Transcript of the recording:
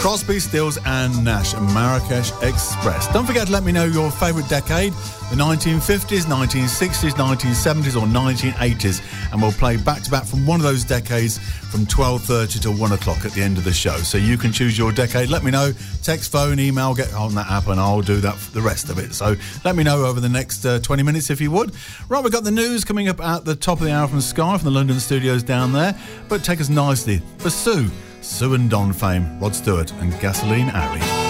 Crosby, Stills and Nash and Marrakesh Express. Don't forget to let me know your favourite decade, the 1950s, 1960s, 1970s or 1980s, and we'll play back-to-back from one of those decades from 12:30 till 1 o'clock at the end of the show. So you can choose your decade. Let me know. Text, phone, email, get on that app and I'll do that for the rest of it. So let me know over the next 20 minutes if you would. Right, we've got the news coming up at the top of the hour from Sky, from the London studios down there. But take us nicely for Sue and Don fame, Rod Stewart and Gasoline Harry.